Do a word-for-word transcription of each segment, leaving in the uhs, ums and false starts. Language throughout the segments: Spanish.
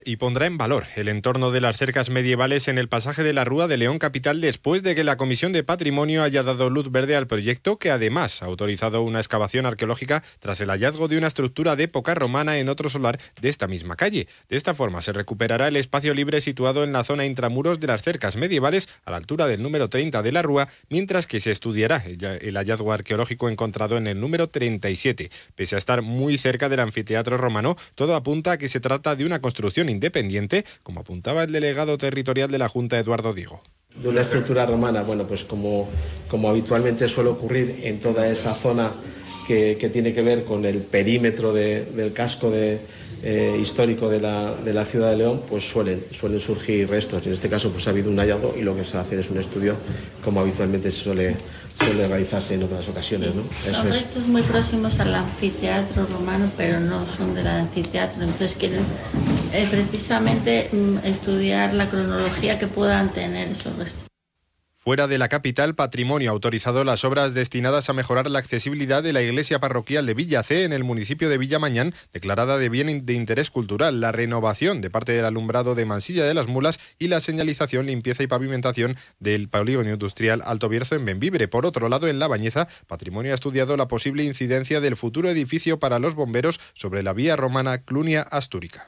Y pondrá en valor el entorno de las cercas medievales en el pasaje de la Rúa de León capital después de que la Comisión de Patrimonio haya dado luz verde al proyecto, que además ha autorizado una excavación arqueológica tras el hallazgo de una estructura de época romana en otro solar de esta misma calle. De esta forma se recuperará el espacio libre situado en la zona intramuros de las cercas medievales a la altura del número treinta de la Rúa, mientras que se estudiará el hallazgo arqueológico encontrado en el número treinta y siete. Pese a estar muy cerca del anfiteatro romano, todo apunta a que se trata de una construcción independiente, como apuntaba el delegado territorial de la Junta, Eduardo Diego. De una estructura romana, bueno, pues como, como habitualmente suele ocurrir en toda esa zona que, que tiene que ver con el perímetro de, del casco de, eh, histórico de la, de la ciudad de León, pues suelen, suelen surgir restos. En este caso pues ha habido un hallazgo y lo que se va a hacer es un estudio como habitualmente suele, suele realizarse en otras ocasiones, sí, ¿no? Eso son es. restos muy próximos al anfiteatro romano, pero no son del anfiteatro, entonces quieren eh, precisamente mm, estudiar la cronología que puedan tener esos restos. Fuera de la capital, Patrimonio ha autorizado las obras destinadas a mejorar la accesibilidad de la iglesia parroquial de Villacé en el municipio de Villamañán, declarada de bien de interés cultural, la renovación de parte del alumbrado de Mansilla de las Mulas y la señalización, limpieza y pavimentación del polígono industrial Alto Bierzo en Bembibre. Por otro lado, en La Bañeza, Patrimonio ha estudiado la posible incidencia del futuro edificio para los bomberos sobre la vía romana Clunia-Astúrica.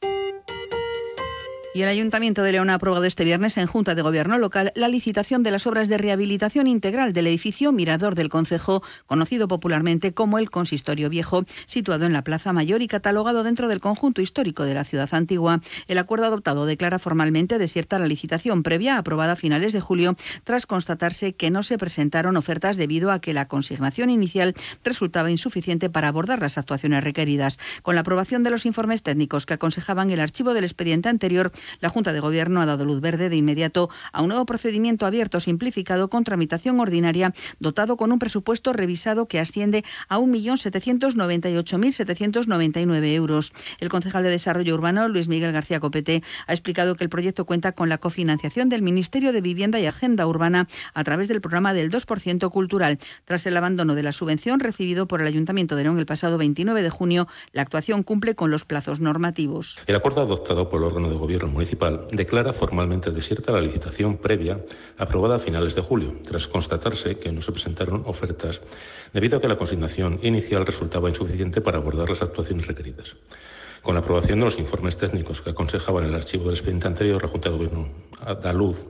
Y el Ayuntamiento de León ha aprobado este viernes en Junta de Gobierno local la licitación de las obras de rehabilitación integral del edificio Mirador del Concejo, conocido popularmente como el Consistorio Viejo, situado en la Plaza Mayor y catalogado dentro del conjunto histórico de la ciudad antigua. El acuerdo adoptado declara formalmente desierta la licitación previa aprobada a finales de julio, tras constatarse que no se presentaron ofertas debido a que la consignación inicial resultaba insuficiente para abordar las actuaciones requeridas. Con la aprobación de los informes técnicos que aconsejaban el archivo del expediente anterior, la Junta de Gobierno ha dado luz verde de inmediato a un nuevo procedimiento abierto simplificado con tramitación ordinaria, dotado con un presupuesto revisado que asciende a un millón setecientos noventa y ocho mil setecientos noventa y nueve euros. El concejal de Desarrollo Urbano, Luis Miguel García Copete, ha explicado que el proyecto cuenta con la cofinanciación del Ministerio de Vivienda y Agenda Urbana a través del programa del dos por ciento cultural. Tras el abandono de la subvención recibido por el Ayuntamiento de León el pasado veintinueve de junio, la actuación cumple con los plazos normativos. El acuerdo adoptado por el órgano de gobierno municipal declara formalmente desierta la licitación previa aprobada a finales de julio, tras constatarse que no se presentaron ofertas debido a que la consignación inicial resultaba insuficiente para abordar las actuaciones requeridas. Con la aprobación de los informes técnicos que aconsejaban el archivo del expediente anterior, la Junta de Gobierno da luz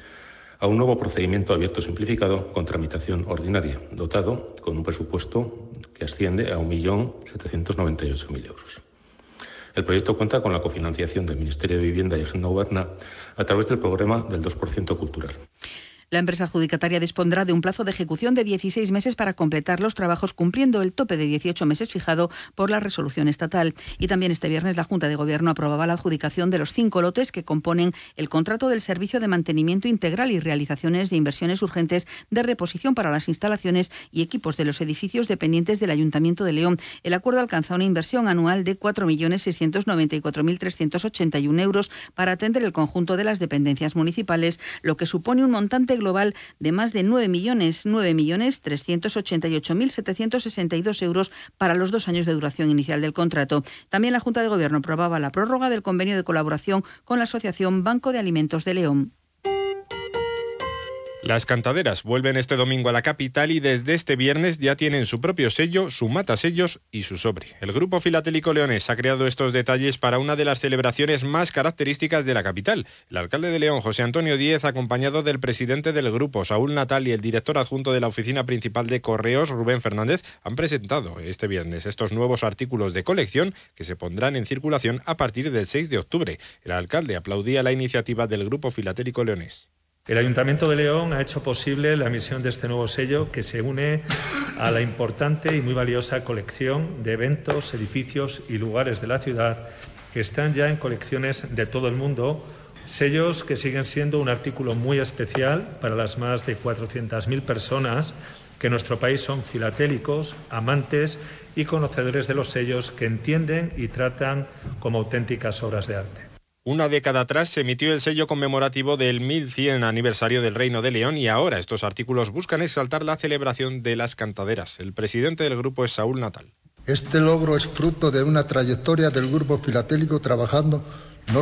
a un nuevo procedimiento abierto simplificado con tramitación ordinaria, dotado con un presupuesto que asciende a un millón setecientos noventa y ocho mil euros. El proyecto cuenta con la cofinanciación del Ministerio de Vivienda y Agenda Urbana a través del programa del dos por ciento cultural. La empresa adjudicataria dispondrá de un plazo de ejecución de dieciséis meses para completar los trabajos, cumpliendo el tope de dieciocho meses fijado por la resolución estatal. Y también este viernes la Junta de Gobierno aprobaba la adjudicación de los cinco lotes que componen el contrato del servicio de mantenimiento integral y realizaciones de inversiones urgentes de reposición para las instalaciones y equipos de los edificios dependientes del Ayuntamiento de León. El acuerdo alcanza una inversión anual de cuatro millones seiscientos noventa y cuatro mil trescientos ochenta y uno euros para atender el conjunto de las dependencias municipales, lo que supone un montante global de más de nueve millones trescientos ochenta y ocho mil setecientos sesenta y dos euros para los dos años de duración inicial del contrato. También la Junta de Gobierno aprobaba la prórroga del convenio de colaboración con la Asociación Banco de Alimentos de León. Las cantaderas vuelven este domingo a la capital y desde este viernes ya tienen su propio sello, su matasellos y su sobre. El Grupo Filatélico Leonés ha creado estos detalles para una de las celebraciones más características de la capital. El alcalde de León, José Antonio Díez, acompañado del presidente del grupo, Saúl Natal, y el director adjunto de la oficina principal de Correos, Rubén Fernández, han presentado este viernes estos nuevos artículos de colección que se pondrán en circulación a partir del seis de octubre. El alcalde aplaudía la iniciativa del Grupo Filatélico Leonés. El Ayuntamiento de León ha hecho posible la emisión de este nuevo sello que se une a la importante y muy valiosa colección de eventos, edificios y lugares de la ciudad que están ya en colecciones de todo el mundo, sellos que siguen siendo un artículo muy especial para las más de cuatrocientas mil personas que en nuestro país son filatélicos, amantes y conocedores de los sellos que entienden y tratan como auténticas obras de arte. Una década atrás se emitió el sello conmemorativo del mil cien aniversario del Reino de León y ahora estos artículos buscan exaltar la celebración de las cantaderas. El presidente del grupo es Saúl Natal. Este logro es fruto de una trayectoria del Grupo Filatélico trabajando